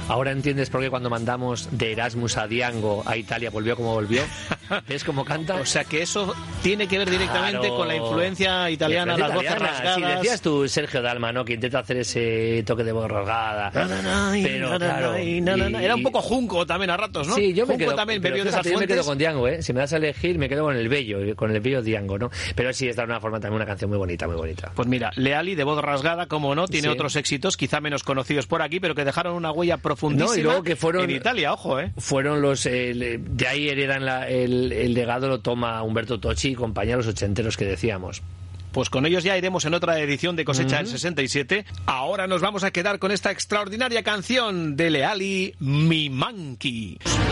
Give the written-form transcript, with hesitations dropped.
Ahora entiendes por qué cuando mandamos de Erasmus a Diango a Italia volvió como volvió. ¿Ves cómo canta? O sea que eso tiene que ver directamente con la influencia italiana, las voces rasgadas. Sí, decías tú, Sergio Dalma, ¿no? Que intenta hacer ese toque de voz rasgada. Pero claro, era un poco junco también a ratos, ¿no? Sí, yo me quedo, también bebió de esas yo me fuentes. quedo con Diango, ¿eh? Si me das a elegir, me quedo con el bello Diango, ¿no? Pero sí, es de alguna forma también una canción muy bonita, muy bonita. Pues mira, Leali, de voz rasgada, como no, tiene otros éxitos, quizá menos conocidos por aquí, pero que dejaron una huella profundísima. No, y luego que fueron en Italia, ojo, fueron los de ahí heredan el legado, lo toma Umberto Tocci y compañía, los ochenteros que decíamos. Pues con ellos ya iremos en otra edición de Cosecha del 67. Ahora nos vamos a quedar con esta extraordinaria canción de Leali, Mi Monkey.